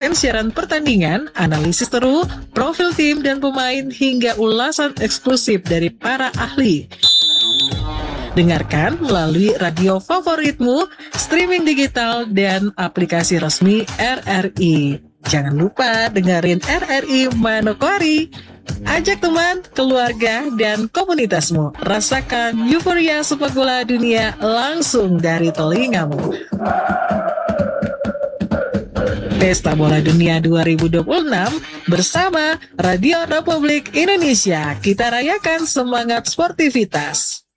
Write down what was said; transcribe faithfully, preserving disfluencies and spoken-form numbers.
Saksikan siaran pertandingan, analisis seru, profil tim dan pemain hingga ulasan eksklusif dari para ahli. Dengarkan melalui radio favoritmu, streaming digital, dan aplikasi resmi R R I. Jangan lupa dengerin R R I Manokwari. Ajak teman, keluarga, dan komunitasmu. Rasakan euforia sepak bola dunia langsung dari telingamu. Pesta Bola Dunia dua ribu dua puluh enam bersama Radio Republik Indonesia. Kita rayakan semangat sportivitas.